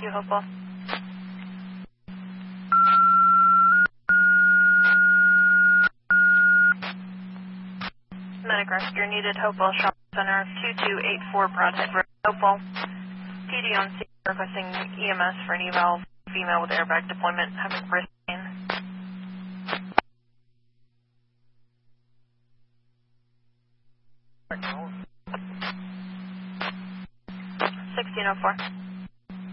you, Hopewell. Medic rescue needed, Hopewell Shopping Center, 2284 Broadhead Road, Hopewell. PD on scene requesting EMS for an eval, female with airbag deployment, having wrist pain. 1604.